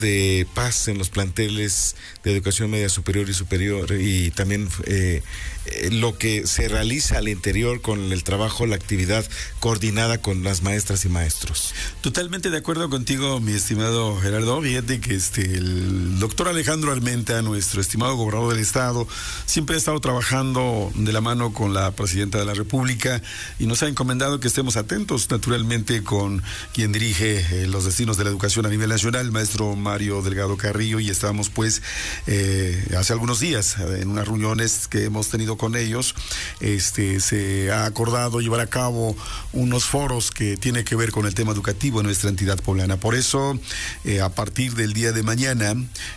de paz en los planteles de educación media superior y también lo que se realiza al interior con el trabajo, la actividad coordinada con las maestras y maestros. Totalmente de acuerdo contigo, mi estimado Gerardo. Fíjate que el doctor Alejandro Armenta, nuestro estimado gobernador del estado, siempre ha estado trabajando de la mano con la presidenta de la República y nos ha encomendado que estemos atentos, naturalmente, con quien dirige los destinos de la educación a nivel nacional, el maestro Mario Delgado Carrillo, y estábamos pues hace algunos días en unas reuniones que hemos tenido con ellos. Se ha acordado llevar a cabo unos foros que tienen que ver con el tema educativo en nuestra entidad poblana. Por eso, a partir del día de mañana,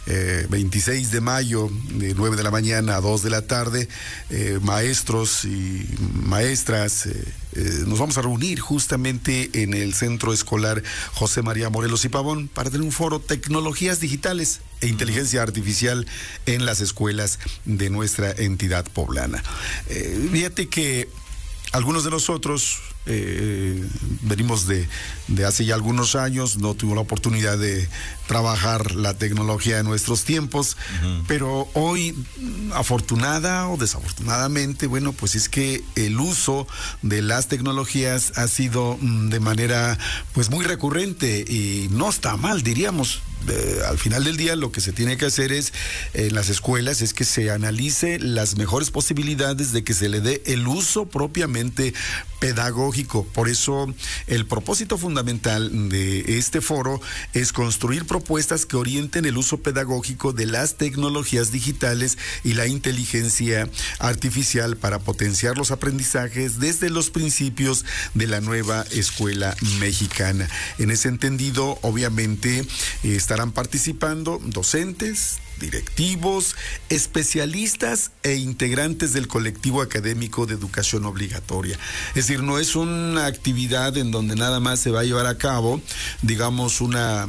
26 de mayo, de 9 de la mañana a 2 de la tarde, maestros y maestras, nos vamos a reunir justamente en el Centro Escolar José María Morelos y Pavón para tener un foro Tecnologías Digitales e Inteligencia Artificial en las escuelas de nuestra entidad poblana. Fíjate que algunos de nosotros venimos de hace ya algunos años, no tuvimos la oportunidad de trabajar la tecnología en nuestros tiempos, pero hoy, afortunada o desafortunadamente, bueno, pues es que el uso de las tecnologías ha sido de manera pues muy recurrente y no está mal, diríamos. Al final del día lo que se tiene que hacer es en las escuelas es que se analice las mejores posibilidades de que se le dé el uso propiamente pedagógico. Por eso el propósito fundamental de este foro es construir propuestas que orienten el uso pedagógico de las tecnologías digitales y la inteligencia artificial para potenciar los aprendizajes desde los principios de la nueva escuela mexicana. En ese entendido, obviamente, estarán participando docentes, directivos, especialistas e integrantes del colectivo académico de educación obligatoria. Es decir, no es una actividad en donde nada más se va a llevar a cabo, digamos, una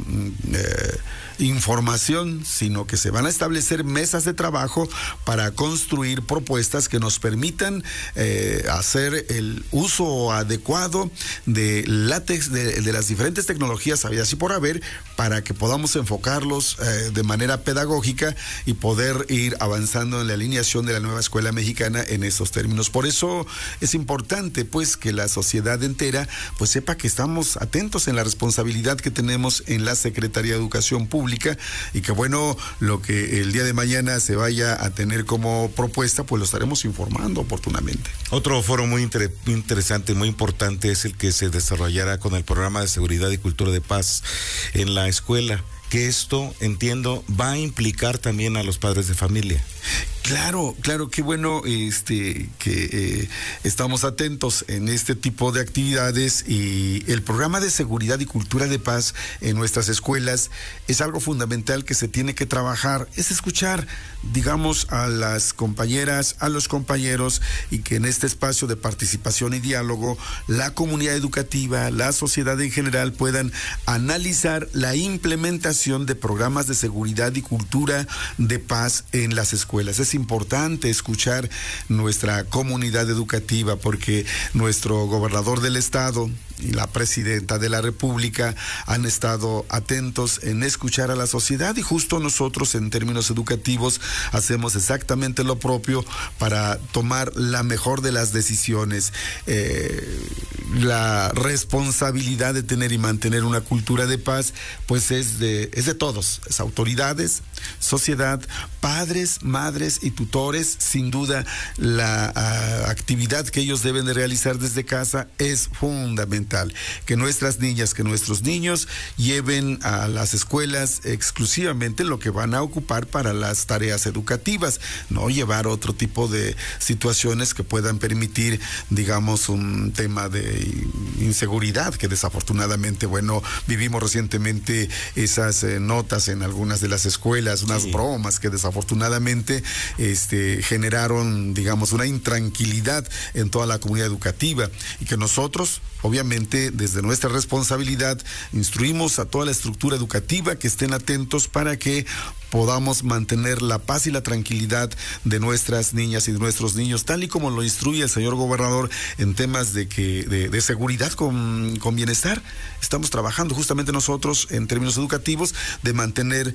información, sino que se van a establecer mesas de trabajo para construir propuestas que nos permitan hacer el uso adecuado de las diferentes tecnologías habidas y por haber, para que podamos enfocarlos de manera pedagógica y poder ir avanzando en la alineación de la nueva escuela mexicana en estos términos. Por eso es importante pues que la sociedad entera pues sepa que estamos atentos en la responsabilidad que tenemos en la Secretaría de Educación Pública y que bueno, lo que el día de mañana se vaya a tener como propuesta pues lo estaremos informando oportunamente. Otro foro muy interesante, muy importante es el que se desarrollará con el programa de seguridad y cultura de paz en la escuela, que esto, entiendo, va a implicar también a los padres de familia. Claro, qué bueno que estamos atentos en este tipo de actividades, y el programa de seguridad y cultura de paz en nuestras escuelas es algo fundamental que se tiene que trabajar, es escuchar, digamos, a las compañeras, a los compañeros, y que en este espacio de participación y diálogo la comunidad educativa, la sociedad en general puedan analizar la implementación de programas de seguridad y cultura de paz en las escuelas. Es importante escuchar nuestra comunidad educativa porque nuestro gobernador del estado y la presidenta de la República han estado atentos en escuchar a la sociedad, y justo nosotros en términos educativos hacemos exactamente lo propio para tomar la mejor de las decisiones. La responsabilidad de tener y mantener una cultura de paz pues es de todos, es autoridades, sociedad, padres, madres y tutores. Sin duda la actividad que ellos deben de realizar desde casa es fundamental. Que nuestras niñas, que nuestros niños lleven a las escuelas exclusivamente lo que van a ocupar para las tareas educativas, no llevar otro tipo de situaciones que puedan permitir, digamos, un tema de inseguridad, que desafortunadamente, bueno, vivimos recientemente esas notas en algunas de las escuelas, unas bromas que desafortunadamente generaron, digamos, una intranquilidad en toda la comunidad educativa, y que nosotros, obviamente, desde nuestra responsabilidad, instruimos a toda la estructura educativa que estén atentos para que podamos mantener la paz y la tranquilidad de nuestras niñas y de nuestros niños, tal y como lo instruye el señor gobernador en temas de seguridad con bienestar. Estamos trabajando justamente nosotros en términos educativos de mantener